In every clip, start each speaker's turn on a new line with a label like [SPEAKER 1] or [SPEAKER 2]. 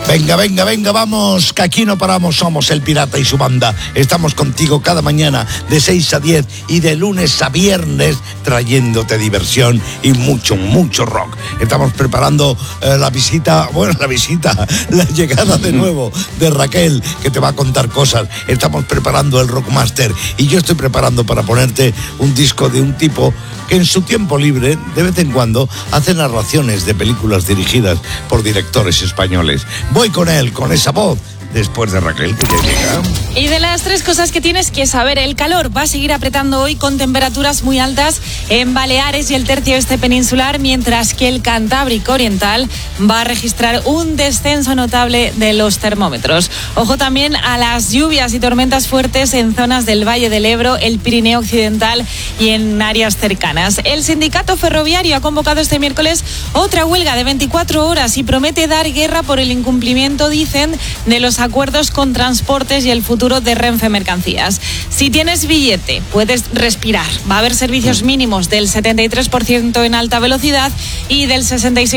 [SPEAKER 1] Venga, vamos, que aquí no paramos, somos El Pirata y su banda. Estamos contigo cada mañana de 6 a 10 y de lunes a viernes trayéndote diversión y mucho rock. Estamos preparando la llegada de nuevo de Raquel, que te va a contar cosas. Estamos preparando el Rockmaster y yo estoy preparando para ponerte un disco de un tipo que en su tiempo libre, de vez en cuando, hace narraciones de películas dirigidas por directores españoles. Voy con él, con esa voz, después de Raquel, que ya llega.
[SPEAKER 2] Y de las 3 cosas que tienes que saber, el calor va a seguir apretando hoy con temperaturas muy altas en Baleares y el tercio este peninsular, mientras que el Cantábrico Oriental va a registrar un descenso notable de los termómetros. Ojo también a las lluvias y tormentas fuertes en zonas del Valle del Ebro, el Pirineo Occidental y en áreas cercanas. El sindicato ferroviario ha convocado este miércoles otra huelga de 24 horas y promete dar guerra por el incumplimiento, dicen, de los acuerdos con transportes y el futuro de Renfe Mercancías. Si tienes billete, puedes respirar. Va a haber servicios mínimos del 73% en alta velocidad y del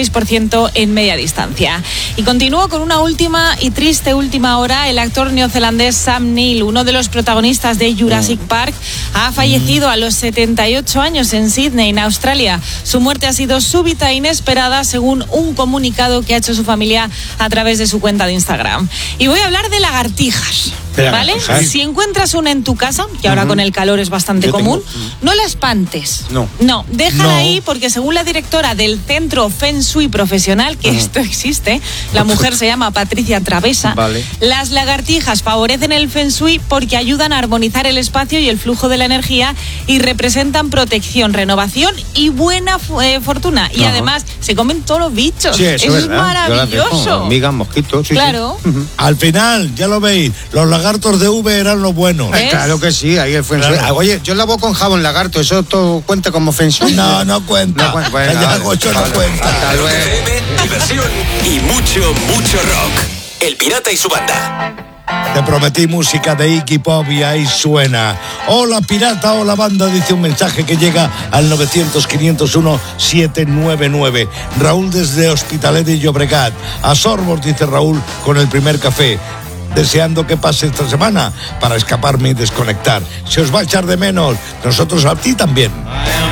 [SPEAKER 2] 66% en media distancia. Y continúo con una última y triste última hora. El actor neozelandés Sam Neill, uno de los protagonistas de Jurassic Park, ha fallecido a los 78 años en Sydney, en Australia. Su muerte ha sido súbita e inesperada, según un comunicado que ha hecho su familia a través de su cuenta de Instagram. Y voy a hablar de lagartijas, ¿vale? Si encuentras una en tu casa, que ahora con el calor es bastante común, no la espantes. No, déjala ahí, porque según la directora del Centro Feng Shui Profesional, que esto existe, la mujer se llama Patricia Travesa, las lagartijas favorecen el Feng Shui porque ayudan a armonizar el espacio y el flujo de la energía y representan protección, renovación y buena fortuna. Y además se comen todos los bichos. Sí, eso es maravilloso.
[SPEAKER 3] Hormigas, mosquitos.
[SPEAKER 2] Claro.
[SPEAKER 1] Al final, ya lo veis, los lagartos de V eran los buenos.
[SPEAKER 3] Claro que sí, ahí el Feng Shui. Oye, yo lavo con jabón lagarto, ¿eso todo cuenta como Feng Shui?
[SPEAKER 1] No cuenta. No cuenta. No cuenta.
[SPEAKER 4] Diversión y mucho rock. El Pirata y su banda.
[SPEAKER 1] Te prometí música de Iggy Pop y ahí suena. Hola Pirata, hola banda, dice un mensaje que llega al 900-501-799. Raúl desde Hospitalet de Llobregat. A sorbos, dice Raúl, con el primer café. Deseando que pase esta semana para escaparme y desconectar. Se os va a echar de menos, nosotros a ti también.